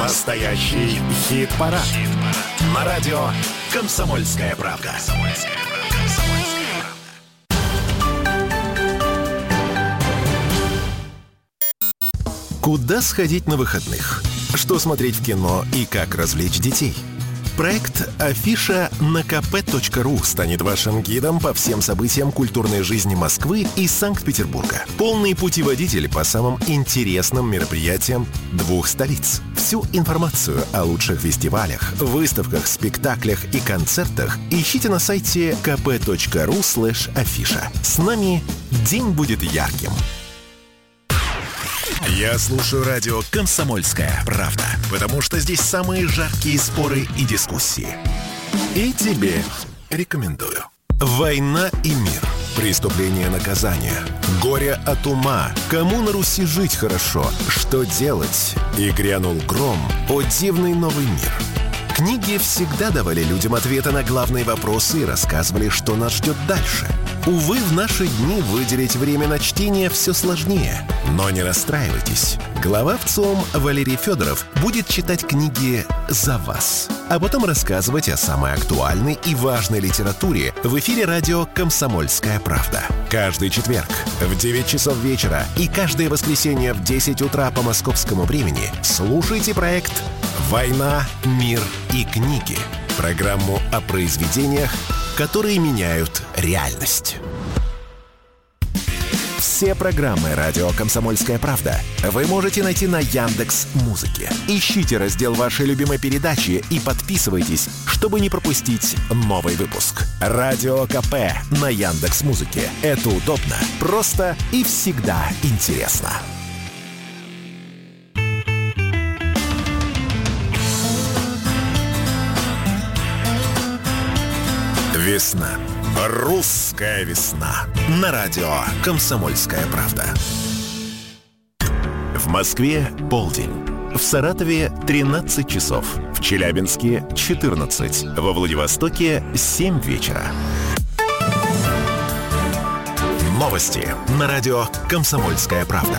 Настоящий хит-парад. На радио «Комсомольская правда». Куда сходить на выходных? Что смотреть в кино и как развлечь детей? Проект «Афиша» на kp.ru станет вашим гидом по всем событиям культурной жизни Москвы и Санкт-Петербурга. Полный путеводитель по самым интересным мероприятиям двух столиц. Всю информацию о лучших фестивалях, выставках, спектаклях и концертах ищите на сайте kp.ru/афиша. С нами день будет ярким. Я слушаю радио «Комсомольская правда», потому что здесь самые жаркие споры и дискуссии. И тебе рекомендую. «Война и мир. Преступление, наказание. Горе от ума. Кому на Руси жить хорошо? Что делать?» И грянул гром. О дивный новый мир. Книги всегда давали людям ответы на главные вопросы и рассказывали, что нас ждет дальше. Увы, в наши дни выделить время на чтение все сложнее. Но не расстраивайтесь. Глава ВЦИОМ Валерий Федоров будет читать книги за вас, а потом рассказывать о самой актуальной и важной литературе в эфире радио «Комсомольская правда». Каждый четверг в 9 часов вечера и каждое воскресенье в 10 утра по московскому времени слушайте проект «Война, мир и книги». Программу о произведениях, которые меняют реальность. Все программы радио «Комсомольская правда» вы можете найти на Яндекс.Музыке. Ищите раздел вашей любимой передачи и подписывайтесь, чтобы не пропустить новый выпуск. Радио КП на Яндекс.Музыке. Это удобно, просто и всегда интересно. Весна. Русская весна. На радио «Комсомольская правда». В Москве полдень. В Саратове 13 часов. В Челябинске 14. Во Владивостоке 7 вечера. Новости на радио «Комсомольская правда».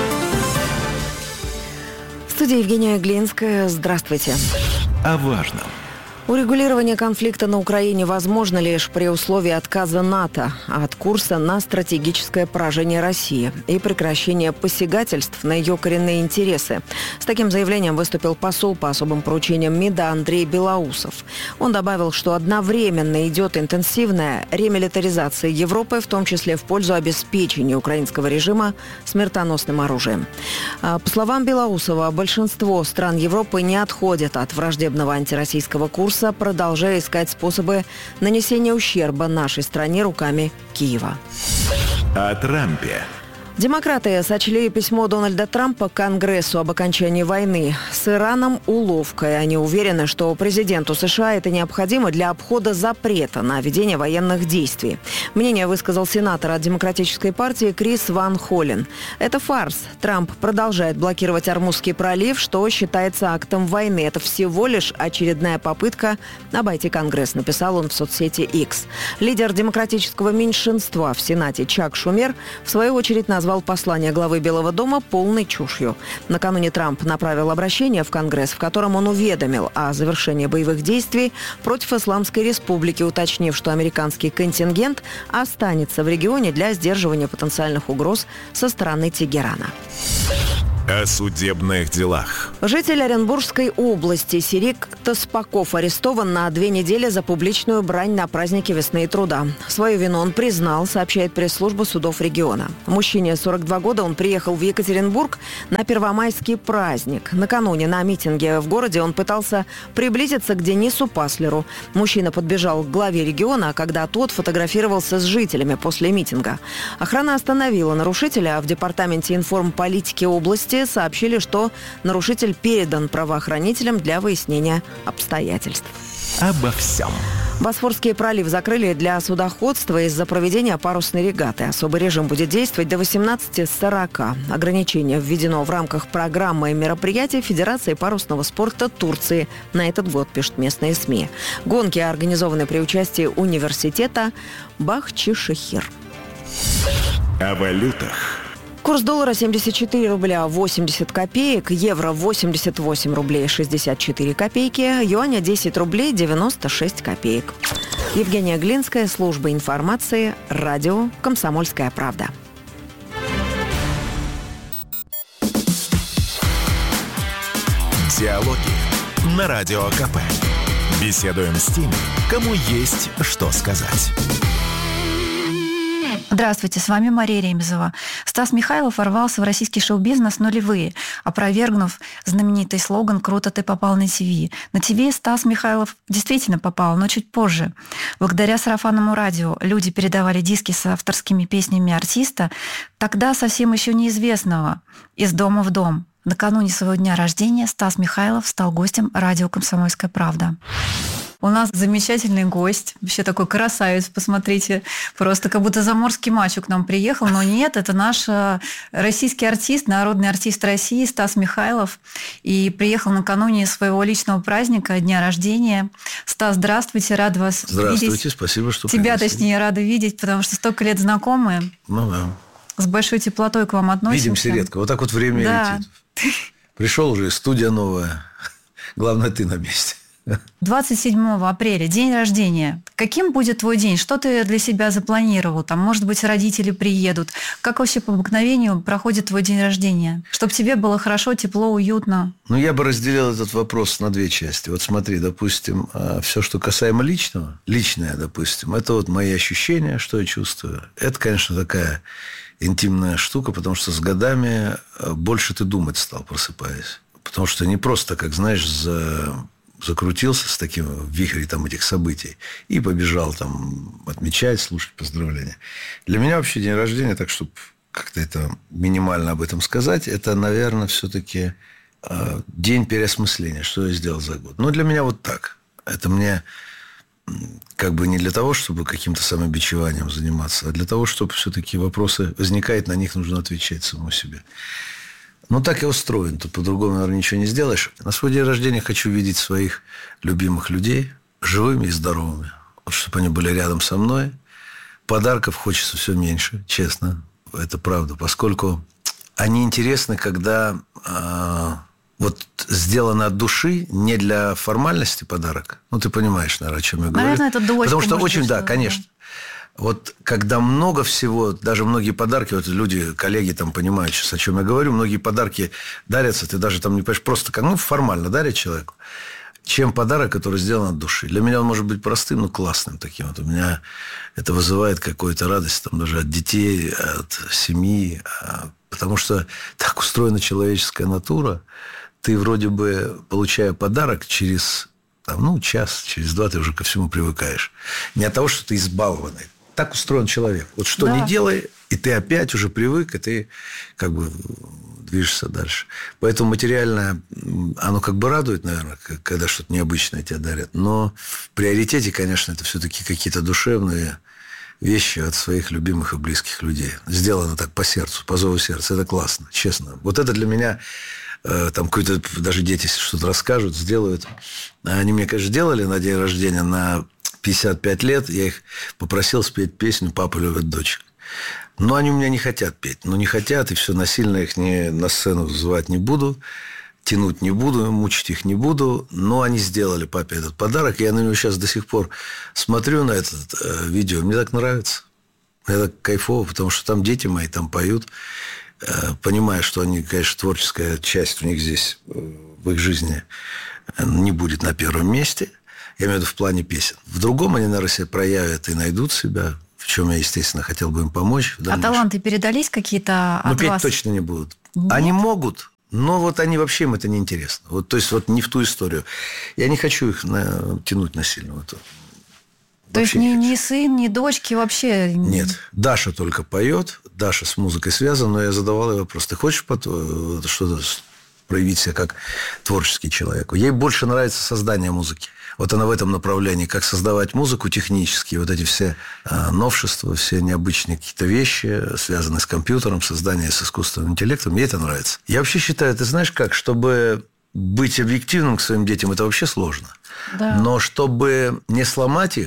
В студии Евгения Глинская. Здравствуйте. О важном. Урегулирование конфликта на Украине возможно лишь при условии отказа НАТО от курса на стратегическое поражение России и прекращение посягательств на ее коренные интересы. С таким заявлением выступил посол по особым поручениям МИДа Андрей Белоусов. Он добавил, что одновременно идет интенсивная ремилитаризация Европы, в том числе в пользу обеспечения украинского режима смертоносным оружием. По словам Белоусова, большинство стран Европы не отходят от враждебного антироссийского курса, продолжая искать способы нанесения ущерба нашей стране руками Киева. О Трампе. Демократы сочли письмо Дональда Трампа к Конгрессу об окончании войны с Ираном уловкой. Они уверены, что президенту США это необходимо для обхода запрета на ведение военных действий. Мнение высказал сенатор от Демократической партии Крис Ван Холлен. Это фарс. Трамп продолжает блокировать Ормузский пролив, что считается актом войны. Это всего лишь очередная попытка обойти Конгресс, написал он в соцсети X. Лидер демократического меньшинства в Сенате Чак Шумер в свою очередь назвал послание главы Белого дома полной чушью. Накануне Трамп направил обращение в Конгресс, в котором он уведомил о завершении боевых действий против Исламской Республики, уточнив, что американский контингент останется в регионе для сдерживания потенциальных угроз со стороны Тегерана. О судебных делах. Житель Оренбургской области Сирик Таспаков арестован на 2 недели за публичную брань на празднике весны и труда. Свою вину он признал, сообщает пресс-служба судов региона. Мужчине 42 года, он приехал в Екатеринбург на первомайский праздник. Накануне на митинге в городе он пытался приблизиться к Денису Паслеру. Мужчина подбежал к главе региона, когда тот фотографировался с жителями после митинга. Охрана остановила нарушителя, а в департаменте информполитики области сообщили, что нарушитель передан правоохранителям для выяснения обстоятельств. Обо всем. Босфорский пролив закрыли для судоходства из-за проведения парусной регаты. Особый режим будет действовать до 18:40. Ограничение введено в рамках программы мероприятий Федерации парусного спорта Турции на этот год, пишут местные СМИ. Гонки организованы при участии университета Бахчишехир. О валютах. Курс доллара 74 рубля 80 копеек, евро 88 рублей 64 копейки, юаня 10 рублей 96 копеек. Евгения Глинская, служба информации, радио «Комсомольская правда». Диалоги на Радио КП. Беседуем с теми, кому есть что сказать. Здравствуйте, с вами Мария Ремезова. Стас Михайлов ворвался в российский шоу-бизнес нулевые, опровергнув знаменитый слоган «Круто, ты попал на ТВ». На ТВ Стас Михайлов действительно попал, но чуть позже. Благодаря сарафанному радио люди передавали диски с авторскими песнями артиста, тогда совсем еще неизвестного, из дома в дом. Накануне своего дня рождения Стас Михайлов стал гостем радио «Комсомольская правда». У нас замечательный гость, вообще такой красавец, посмотрите, просто как будто заморский мачо к нам приехал, но нет, это наш российский артист, народный артист России Стас Михайлов, и приехал накануне своего личного праздника, дня рождения. Стас, здравствуйте, рад вас видеть. Здравствуйте, спасибо, что Тебя, пригласили. точнее, рада видеть, потому что столько лет знакомы. Ну да. С большой теплотой к вам относимся. Видимся редко, вот так вот время летит. Пришел уже, студия новая, главное, ты на месте. 27 апреля, день рождения. Каким будет твой день? Что ты для себя запланировал? Там, может быть, родители приедут. Как вообще по обыкновению проходит твой день рождения? Чтобы тебе было хорошо, тепло, уютно. Ну, я бы разделил этот вопрос на две части. Вот смотри, допустим, все, что касаемо личного, личное, допустим, это вот мои ощущения, что я чувствую. Это, конечно, такая интимная штука, потому что с годами больше ты думать стал, просыпаясь. Потому что не просто, как знаешь, закрутился с таким в вихре там, этих событий и побежал там отмечать, слушать поздравления. Для меня вообще день рождения, так чтобы как-то это минимально об этом сказать, это, наверное, все-таки день переосмысления, что я сделал за год. Но для меня вот так. Это мне как бы не для того, чтобы каким-то самобичеванием заниматься, а для того, чтобы все-таки вопросы возникают, на них нужно отвечать самому себе. Ну, так я устроен. Тут по-другому, наверное, ничего не сделаешь. На свой день рождения хочу видеть своих любимых людей живыми и здоровыми. Вот, чтобы они были рядом со мной. Подарков хочется все меньше, честно. Это правда. Поскольку они интересны, когда вот сделано от души, не для формальности подарок. Ну, ты понимаешь, наверное, о чем я говорю. Наверное, это дочка. Потому что очень, быть, да, конечно. Вот когда много всего, даже многие подарки, вот люди, коллеги там понимают сейчас, о чем я говорю, многие подарки дарятся, ты даже там не понимаешь, просто как, ну, формально дарят человеку, чем подарок, который сделан от души. Для меня он может быть простым, но классным таким. Вот у меня это вызывает какую-то радость там, даже от детей, от семьи, потому что так устроена человеческая натура. Ты вроде бы, получая подарок, через час, через два ты уже ко всему привыкаешь. Не от того, что ты избалованный. Так устроен человек. Вот что ни делай, и ты опять уже привык, и ты как бы движешься дальше. Поэтому материальное, оно как бы радует, наверное, когда что-то необычное тебе дарят. Но в приоритете, конечно, это все-таки какие-то душевные вещи от своих любимых и близких людей. Сделано так по сердцу, по зову сердца. Это классно, честно. Вот это для меня... Там какой-то, даже дети что-то расскажут, сделают. Они мне, конечно, делали на день рождения на 55 лет. Я их попросил спеть песню «Папа любит дочек». Но они у меня не хотят петь. Ну, не хотят, и все, насильно их на сцену звать не буду, тянуть не буду, мучить их не буду. Но они сделали папе этот подарок. Я на него сейчас до сих пор смотрю на это видео. Мне так нравится. Мне так кайфово, потому что там дети мои там поют. Понимая, что они, конечно, творческая часть у них здесь в их жизни не будет на первом месте. Я имею в виду в плане песен. В другом они, наверное, себя проявят и найдут себя, в чем я, естественно, хотел бы им помочь. А таланты передались какие-то от петь вас? Точно не будут. Нет? Они могут, но вот они вообще, им это не интересно. Вот, то есть, вот не в ту историю. Я не хочу их тянуть насильно в эту. То есть ни сын, ни дочки вообще... Нет. Даша только поет. Даша с музыкой связана. Но я задавал ей вопрос. Ты хочешь что-то проявить себя как творческий человек? Ей больше нравится создание музыки. Вот она в этом направлении. Как создавать музыку технически. Вот эти все новшества, все необычные какие-то вещи, связанные с компьютером, создание с искусственным интеллектом. Ей это нравится. Я вообще считаю, ты знаешь как, чтобы быть объективным к своим детям, это вообще сложно. Да. Но чтобы не сломать их,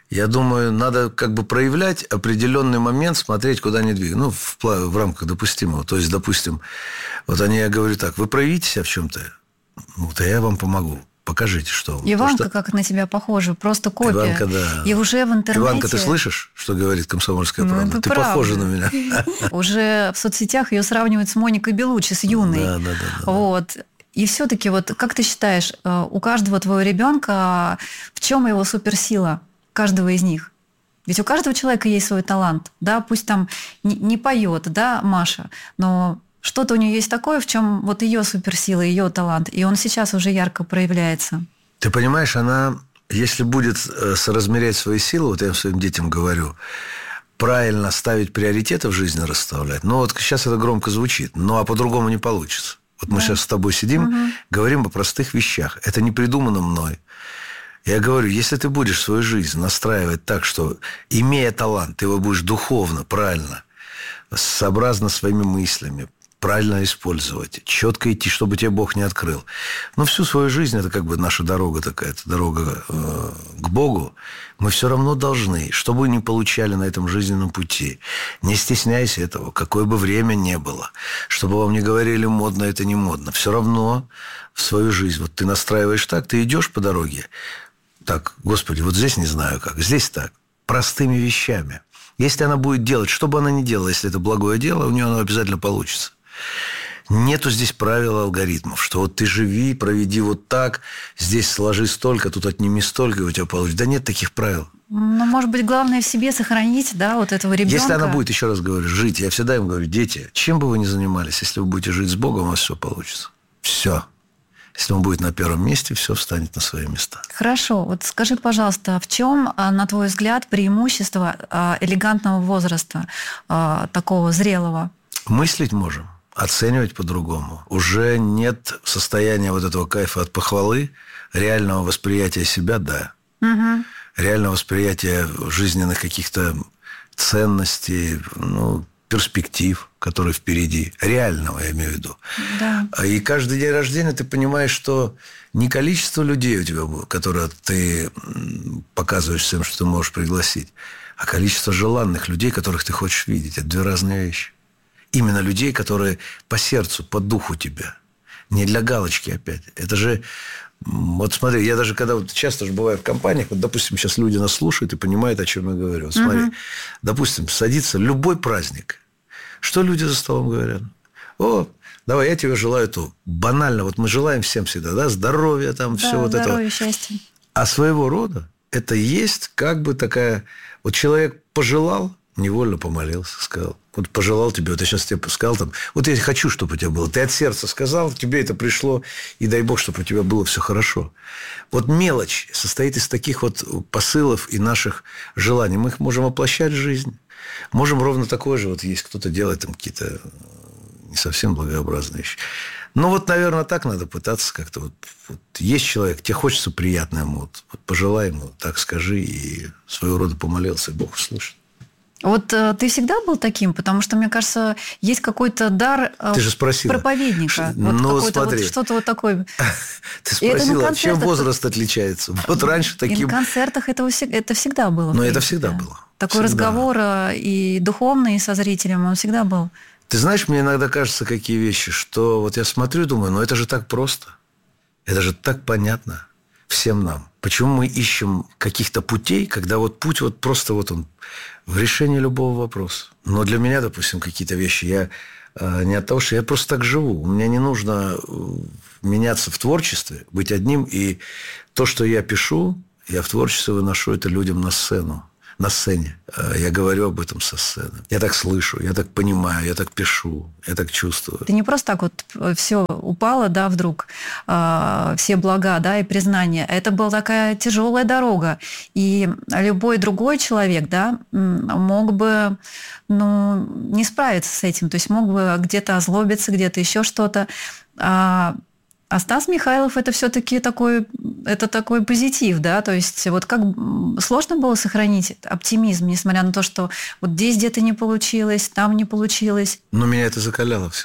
Я думаю, надо как бы проявлять определенный момент, смотреть, куда они двигаются. В рамках допустимого. То есть, допустим, вот я говорю так, вы проявите себя в чем-то, то я вам помогу. Покажите, что вы. Иванка как на тебя похожа, просто копия. Иванка, да. И уже в интернете... Иванка, ты слышишь, что говорит «Комсомольская правда»? Ты похожа на меня. Уже в соцсетях ее сравнивают с Моникой Белуччи, с юной. Да. Вот. И все-таки, вот как ты считаешь, у каждого твоего ребенка в чем его суперсила? Каждого из них. Ведь у каждого человека есть свой талант. Да, пусть там не поет, да, Маша, но что-то у нее есть такое, в чем вот ее суперсила, ее талант. И он сейчас уже ярко проявляется. Ты понимаешь, она, если будет соразмерять свои силы, вот я своим детям говорю, правильно ставить приоритеты в жизни, расставлять. Вот сейчас это громко звучит, а по-другому не получится. Вот мы сейчас с тобой сидим, говорим о простых вещах. Это не придумано мной. Я говорю, если ты будешь свою жизнь настраивать так, что, имея талант, ты его будешь духовно, правильно, сообразно своими мыслями, правильно использовать, четко идти, чтобы тебе Бог не открыл. Всю свою жизнь, это как бы наша дорога такая, это дорога к Богу, мы все равно должны, что бы ни получали на этом жизненном пути, не стесняйся этого, какое бы время ни было, чтобы вам не говорили, модно это не модно, все равно в свою жизнь, вот ты настраиваешь так, ты идешь по дороге, так, Господи, вот здесь не знаю как, здесь так, простыми вещами. Если она будет делать, что бы она ни делала, если это благое дело, у нее оно обязательно получится. Нету здесь правил, алгоритмов, что вот ты живи, проведи вот так, здесь сложи столько, тут отними столько, и у тебя получится. Да нет таких правил. Может быть, главное в себе сохранить, да, вот этого ребенка. Если она будет, еще раз говорю, жить, я всегда им говорю, дети, чем бы вы ни занимались, если вы будете жить с Богом, у вас все получится. Все. Если он будет на первом месте, все встанет на свои места. Хорошо. Вот скажи, пожалуйста, в чем, на твой взгляд, преимущество элегантного возраста, такого зрелого? Мыслить можем, оценивать по-другому. Уже нет состояния вот этого кайфа от похвалы, реального восприятия себя, да. Угу. Реального восприятия жизненных каких-то ценностей, перспектив, которые впереди. Реального, я имею в виду. Да. И каждый день рождения ты понимаешь, что не количество людей у тебя будет, которые ты показываешь всем, что ты можешь пригласить, а количество желанных людей, которых ты хочешь видеть. Это две разные вещи. Именно людей, которые по сердцу, по духу тебя. Не для галочки опять. Это же... Вот смотри, я даже когда часто же бываю в компаниях, вот, допустим, сейчас люди нас слушают и понимают, о чем я говорю. Вот смотри, допустим, садится любой праздник. Что люди за столом говорят? Давай, я тебе желаю то. Банально, вот мы желаем всем всегда, да, здоровья, там, да, все вот это. Здоровья, счастья. А своего рода это есть как бы такая... Вот человек пожелал, невольно помолился, сказал. Вот пожелал тебе, вот я сейчас тебе сказал, там, вот я хочу, чтобы у тебя было. Ты от сердца сказал, тебе это пришло, и дай Бог, чтобы у тебя было все хорошо. Вот мелочь состоит из таких вот посылов и наших желаний. Мы их можем воплощать в жизнь. Можем ровно такое же, вот есть кто-то делает там какие-то не совсем благообразные вещи. Наверное, так надо пытаться как-то. Вот есть человек, тебе хочется приятно ему, вот пожелай ему, так скажи, и своего рода помолился, и Бог услышит. Вот ты всегда был таким? Потому что, мне кажется, есть какой-то дар проповедника. Смотри. Что-то вот такое. Ты спросила, чем возраст отличается? Вот раньше таким... И на концертах это всегда было. Но это всегда было. Такой разговор и духовный, и со зрителем, он всегда был. Ты знаешь, мне иногда кажется, какие вещи, что вот я смотрю и думаю, это же так просто. Это же так понятно всем нам. Почему мы ищем каких-то путей, когда вот путь вот просто вот он в решении любого вопроса. Но для меня, допустим, какие-то вещи, я не от того, что я просто так живу. У меня не нужно меняться в творчестве, быть одним. И то, что я пишу, я в творчестве выношу это людям на сцену. На сцене. Я говорю об этом со сцены. Я так слышу, я так понимаю, я так пишу, я так чувствую. Ты не просто так вот все упало, да, вдруг, все блага, да, и признания. Это была такая тяжелая дорога. И любой другой человек, да, мог бы, не справиться с этим. То есть мог бы где-то озлобиться, где-то еще что-то. А Стас Михайлов – это все-таки такой позитив, да, то есть вот как сложно было сохранить оптимизм, несмотря на то, что вот здесь где-то не получилось, там не получилось. Но меня это закаляло всегда.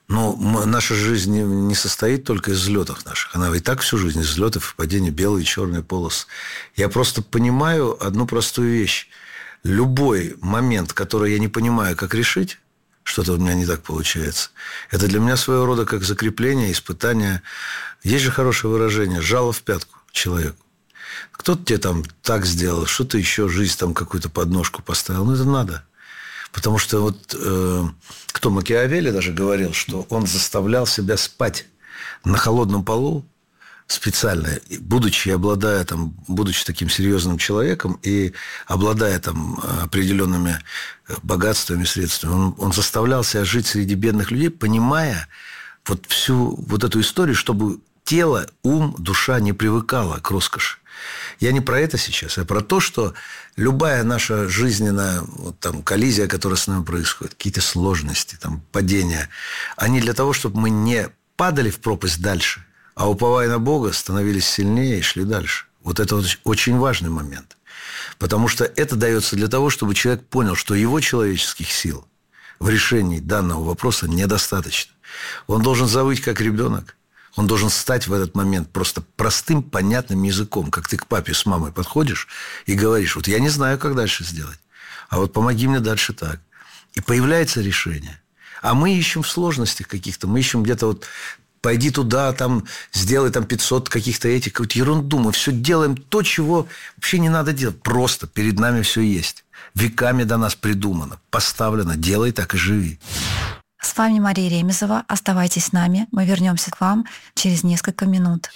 Но наша жизнь не состоит только из взлетов наших. Она и так всю жизнь из взлетов и падений, белые и черные полосы. Я просто понимаю одну простую вещь. Любой момент, который я не понимаю, как решить, что-то у меня не так получается, это для меня своего рода как закрепление, испытание. Есть же хорошее выражение: жало в пятку человеку. Кто-то тебе там так сделал, что-то еще, жизнь там какую-то подножку поставил. Это надо. Потому что вот кто Макиавелли даже говорил, что он заставлял себя спать на холодном полу специально, будучи таким серьезным человеком и обладая там определенными богатствами, средствами, он заставлял себя жить среди бедных людей, понимая вот всю вот эту историю, чтобы тело, ум, душа не привыкала к роскоши. Я не про это сейчас, а про то, что любая наша жизненная коллизия, которая с нами происходит, какие-то сложности, падения, они для того, чтобы мы не падали в пропасть дальше, а уповая на Бога, становились сильнее и шли дальше. Вот это очень важный момент. Потому что это дается для того, чтобы человек понял, что его человеческих сил в решении данного вопроса недостаточно. Он должен завыть, как ребенок. Он должен стать в этот момент просто простым, понятным языком. Как ты к папе с мамой подходишь и говоришь: вот я не знаю, как дальше сделать, а вот помоги мне дальше так. И появляется решение. А мы ищем в сложностях каких-то, мы ищем где-то пойди туда, сделай 500 каких-то какую-то ерунду. Мы все делаем то, чего вообще не надо делать. Просто перед нами все есть. Веками до нас придумано, поставлено. Делай так и живи. С вами Мария Ремезова. Оставайтесь с нами. Мы вернемся к вам через несколько минут.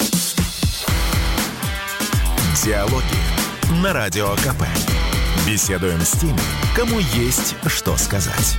Диалоги на Радио КП. Беседуем с теми, кому есть что сказать.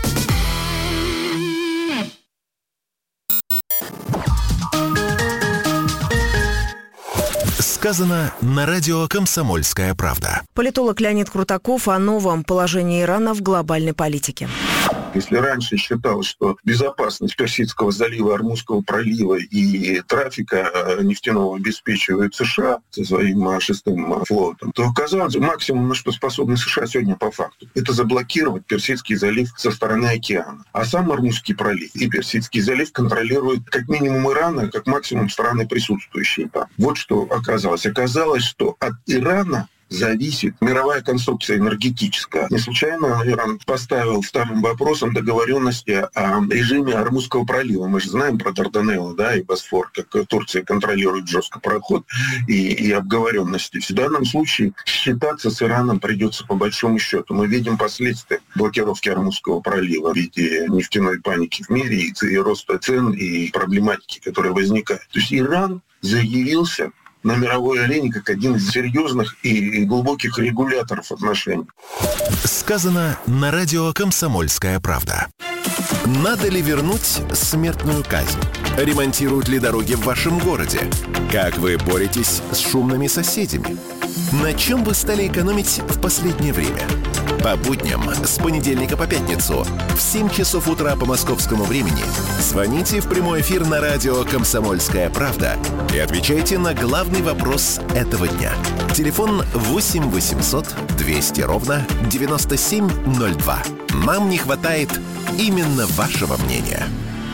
Сказано на радио «Комсомольская правда». Политолог Леонид Крутаков о новом положении Ирана в глобальной политике. Если раньше считалось, что безопасность Персидского залива, Ормузского пролива и трафика нефтяного обеспечивает США со своим 6-м флотом, то казалось, максимум, на что способны США сегодня по факту, это заблокировать Персидский залив со стороны океана. А сам Ормузский пролив и Персидский залив контролируют как минимум Иран, как максимум страны, присутствующие там. Вот что оказалось. Оказалось, что от Ирана зависит мировая конструкция энергетическая. Не случайно Иран поставил вторым вопросом договоренности о режиме Ормузского пролива. Мы же знаем про Дарданеллы, и Босфор, как Турция контролирует жестко проход и обговоренности. В данном случае считаться с Ираном придется по большому счету. Мы видим последствия блокировки Ормузского пролива в виде нефтяной паники в мире и роста цен и проблематики, которая возникает. То есть Иран заявился на мировой арене как один из серьезных и глубоких регуляторов отношений. Сказано на радио «Комсомольская правда». Надо ли вернуть смертную казнь? Ремонтируют ли дороги в вашем городе? Как вы боретесь с шумными соседями? На чем вы стали экономить в последнее время? По будням с понедельника по пятницу в 7 часов утра по московскому времени звоните в прямой эфир на радио «Комсомольская правда» и отвечайте на главный вопрос этого дня. Телефон 8 800 200 ровно 9702. Нам не хватает именно вашего мнения.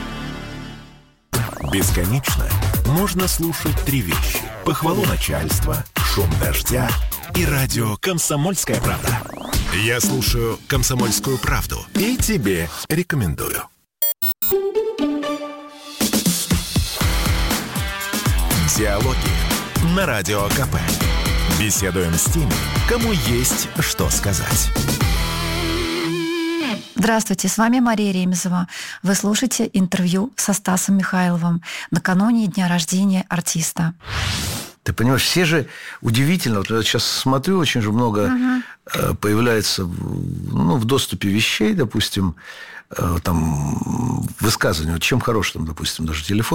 Бесконечно можно слушать три вещи: похвалу начальства, шум дождя и радио «Комсомольская правда». Я слушаю «Комсомольскую правду» и тебе рекомендую. Диалоги на Радио КП. Беседуем с теми, кому есть что сказать. Здравствуйте, с вами Мария Ремезова. Вы слушаете интервью со Стасом Михайловым накануне дня рождения артиста. Ты понимаешь, все же удивительно. Вот я сейчас смотрю, очень же много появляется в доступе вещей, допустим, высказывания. Вот чем хорош, допустим, даже телефон.